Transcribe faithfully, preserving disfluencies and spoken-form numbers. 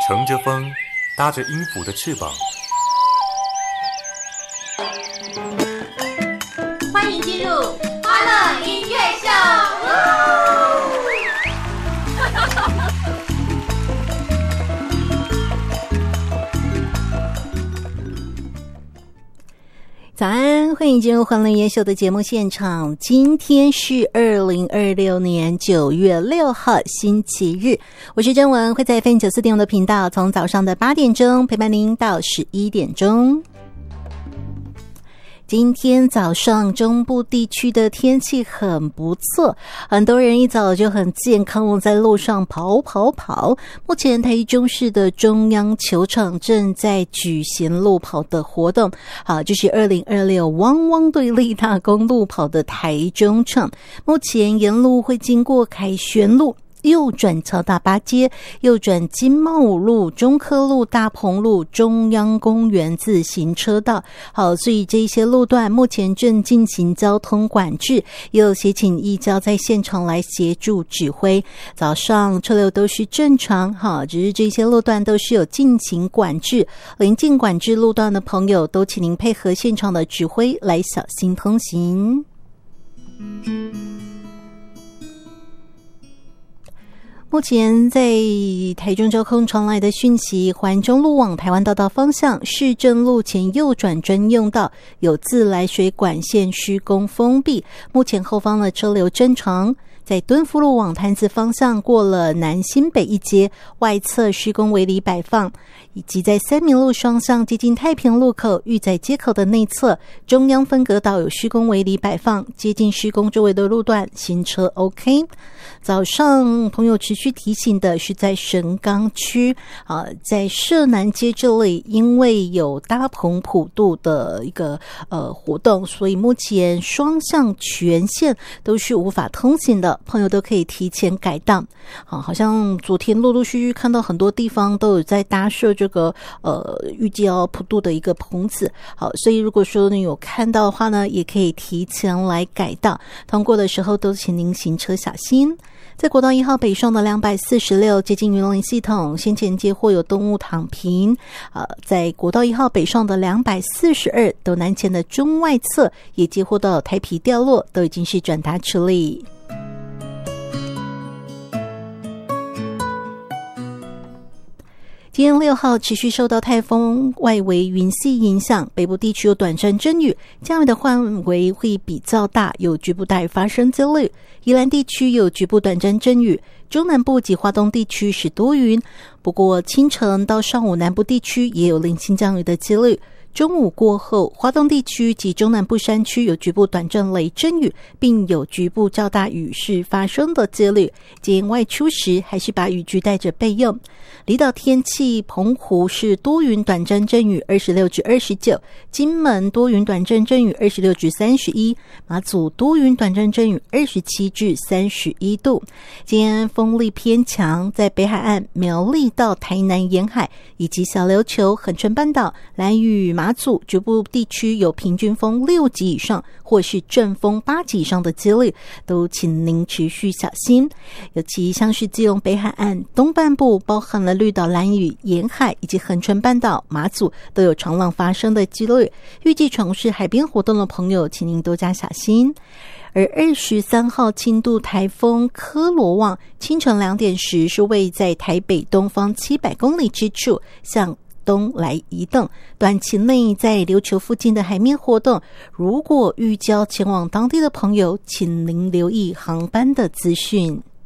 乘着风，搭着音符的翅膀。 欢迎进入欢乐音乐秀。 早安，欢迎进入欢乐音乐秀的节目现场。今天是二零二六年九月六号星期日，我是甄雯，会在 F M 九四点五 的频道，从早上的八点钟陪伴您到十一点钟。今天早上中部地区的天气很不错，很多人一早就很健康在路上跑跑跑。目前台中市的中央球场正在举行路跑的活动，好，就是二零二六汪汪队立大功路跑的台中场。目前沿路会经过凯旋路，右转乔大八街，右转金茂路、中科路、大鹏路、中央公园自行车道。好，所以这些路段目前正进行交通管制，也有协请义交在现场来协助指挥。早上车流都是正常，好，只是这些路段都是有进行管制。临近管制路段的朋友，都请您配合现场的指挥来小心通行。目前在台中交通传来的讯息，环中路往台湾大道方向市政路前右转专用道有自来水管线施工封闭，目前后方的车流正常。在敦福路往潭子方向过了南新北一街，外侧施工围篱摆放，以及在三民路双向接近太平路口裕载街口的内侧中央分隔岛有施工围篱摆放，接近施工周围的路段行车 OK。 早上朋友持续提醒的是在神冈区啊，在社南街这里因为有大鹏普渡的一个呃活动，所以目前双向全线都是无法通行的，朋友都可以提前改道。好，好像昨天陆陆续续看到很多地方都有在搭设这个呃预计要普渡的一个棚子。好，所以如果说你有看到的话呢，也可以提前来改道，通过的时候都请您行车小心。在国道一号北上的两百四十六接近云林系统，先前接获有动物躺平。呃，在国道一号北上的两百四十二斗南前的中外侧也接获到台皮掉落，都已经是转达处理。今天六号持续受到台风外围云系影响，北部地区有短暂阵雨，降雨的范围会比较大，有局部大雨发生几率。宜兰地区有局部短暂阵雨，中南部及花东地区是多云，不过清晨到上午南部地区也有零星降雨的几率。中午过后，花东地区及中南部山区有局部短暂雷阵雨，并有局部较大雨势发生的几率，建议外出时还是把雨具带着备用。离岛天气，澎湖是多云短暂阵雨二十六至二十九，金门多云短暂阵雨二十六至三十一，马祖多云短暂阵雨二十七至三十一度。今天风力偏强，在北海岸苗栗到台南沿海以及小琉球、恒春半岛、兰屿、马祖局部地区有平均风六级以上或是阵风八级以上的几率，都请您持续小心。尤其像是基隆北海岸东半部，包含了绿岛、兰屿沿海以及恒春半岛、马祖都有长浪发生的几率，预计从事海边活动的朋友请您多加小心。而二十三号轻度台风科罗旺清晨两点时是位在台北东方七百公里之处向东来移动，短期内在琉球附近的海面活动，如果预交前往当地的朋友，请您留意航班的资讯。